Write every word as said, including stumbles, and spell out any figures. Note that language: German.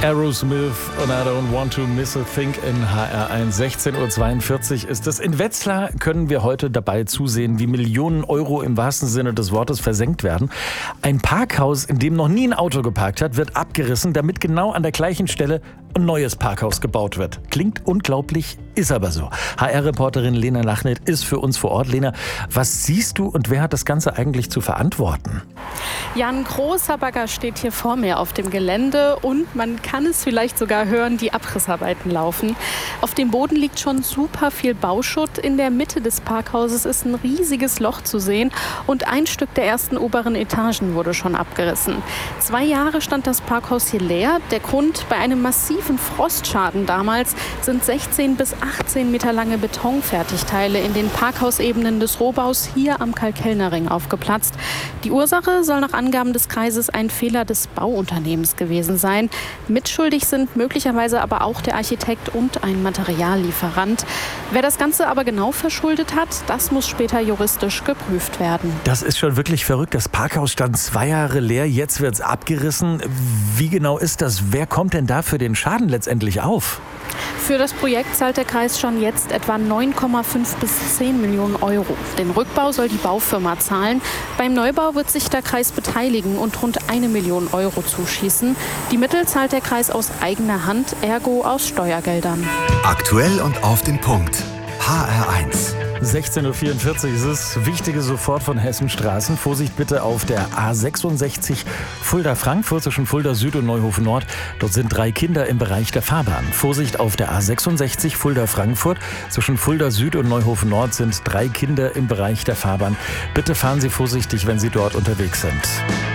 Aerosmith und I don't want to miss a thing in H R eins. sechzehn Uhr zweiundvierzig ist es. In Wetzlar können wir heute dabei zusehen, wie Millionen Euro im wahrsten Sinne des Wortes versenkt werden. Ein Parkhaus, in dem noch nie ein Auto geparkt hat, wird abgerissen, damit genau an der gleichen Stelle ein neues Parkhaus gebaut wird. Klingt unglaublich, ist aber so. H R-Reporterin Lena Lachnet ist für uns vor Ort. Lena, was siehst du und wer hat das Ganze eigentlich zu verantworten? Ja, ein großer Bagger steht hier vor mir auf dem Gelände und man kann es vielleicht sogar hören, die Abrissarbeiten laufen. Auf dem Boden liegt schon super viel Bauschutt. In der Mitte des Parkhauses ist ein riesiges Loch zu sehen und ein Stück der ersten oberen Etagen wurde schon abgerissen. Zwei Jahre stand das Parkhaus hier leer. Der Grund: bei einem massiven Frostschaden damals sind sechzehn bis achtzehn Meter lange Betonfertigteile in den Parkhausebenen des Rohbaus hier am Karl-Kellner-Ring aufgeplatzt. Die Ursache soll nach Angaben des Kreises ein Fehler des Bauunternehmens gewesen sein. Mitschuldig sind möglicherweise aber auch der Architekt und ein Materiallieferant. Wer das Ganze aber genau verschuldet hat, das muss später juristisch geprüft werden. Das ist schon wirklich verrückt. Das Parkhaus stand zwei Jahre leer, jetzt wird es abgerissen. Wie genau ist das? Wer kommt denn da für den Schaden letztendlich auf? Für das Projekt zahlt der Kreis schon jetzt etwa neun Komma fünf bis zehn Millionen Euro. Den Rückbau soll die Baufirma zahlen. Beim Neubau wird sich der Kreis beteiligen und rund eine Million Euro zuschießen. Die Mittel zahlt der Kreis aus eigener Hand, ergo aus Steuergeldern. Aktuell und auf den Punkt. H R eins. sechzehn Uhr vierundvierzig ist es. Wichtige sofort von Hessenstraßen. Vorsicht bitte auf der A sechsundsechzig Fulda-Frankfurt zwischen Fulda Süd und Neuhofen Nord. Dort sind drei Kinder im Bereich der Fahrbahn. Vorsicht auf der A sechsundsechzig Fulda-Frankfurt zwischen Fulda Süd und Neuhofen Nord sind drei Kinder im Bereich der Fahrbahn. Bitte fahren Sie vorsichtig, wenn Sie dort unterwegs sind.